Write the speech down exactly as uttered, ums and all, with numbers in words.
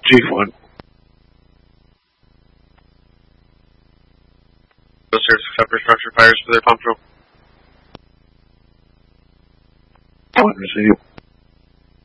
Chief one. Service acceptor structure fires for their pump drill. One receive.